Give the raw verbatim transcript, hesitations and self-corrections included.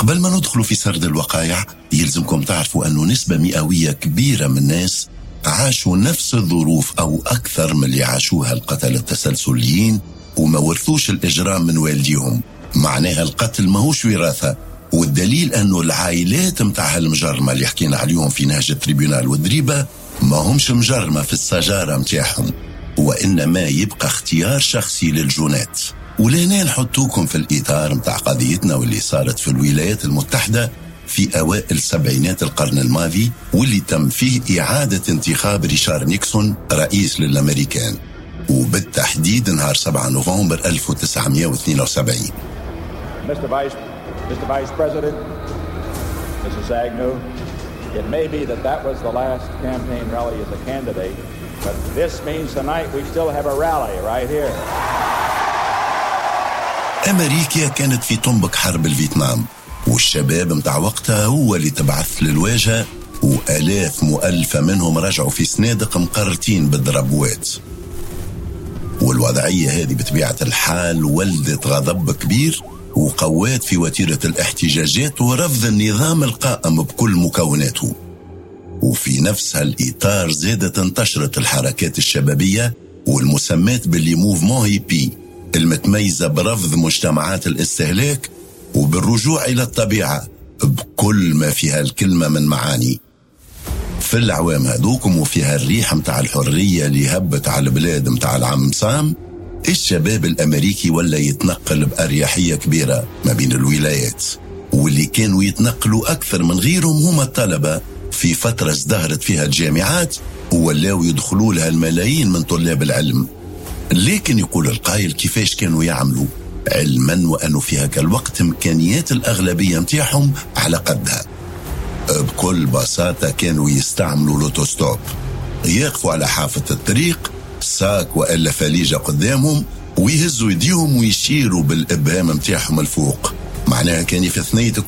قبل ما ندخل في سرد الوقائع يلزمكم تعرفوا أنه نسبة مئوية كبيرة من الناس عاشوا نفس الظروف أو أكثر من اللي عاشوها القتلة التسلسليين وما ورثوش الإجرام من والديهم. معناها القتل ماهوش وراثة، والدليل أنه العائلات متاع المجرمة اللي حكينا عليهم في نهج التريبيونال والدريبة ما همش مجرمة في السجارة متاعهم، وإنما يبقى اختيار شخصي للجونات. ولهنا نحطوكم في الإطار متاع قضيتنا واللي صارت في الولايات المتحدة في أوائل سبعينات القرن الماضي، واللي تم فيه إعادة انتخاب ريشارد نيكسون رئيس للأمريكان، وبالتحديد نهار سبعة نوفمبر ألف وتسعمائة واثنين وسبعين. Mister Vice, Mister Vice President, Missus Agnew, it may be that that was the last campaign rally as a candidate, but this means tonight we still have a rally right here. أمريكا كانت في طنبك حرب الفيتنام، والشباب متاع وقتها هو اللي تبعث للواجهة، وآلاف مؤلفة منهم رجعوا في سنادق مقرتين بالضربوات. والوضعية هذه بطبيعة الحال ولدت غضب كبير وقوات في وتيرة الاحتجاجات ورفض النظام القائم بكل مكوناته. وفي نفس هالإطار زادت انتشرت الحركات الشبابية والمسمات باللي موفمون هيبي المتميزة برفض مجتمعات الاستهلاك وبالرجوع إلى الطبيعة بكل ما فيها الكلمة من معاني. في العوام هذوكم وفيها الريح متاع الحرية اللي هبت على البلاد متاع العم سام، الشباب الأمريكي ولا يتنقل بأريحية كبيرة ما بين الولايات، واللي كانوا يتنقلوا أكثر من غيرهم هم الطلبة في فترة ازدهرت فيها الجامعات ولاو يدخلوا لها الملايين من طلاب العلم. لكن يقول القائل كيفاش كانوا يعملوا، علما وأنه في هكا الوقت إمكانيات الأغلبية متاعهم على قدها. بكل بساطة كانوا يستعملوا لوتوستوب، يقفوا على حافة الطريق ساك وإلا فليجة قدامهم ويهزوا يديهم ويشيروا بالإبهام متاعهم الفوق، معناها كان في ثنية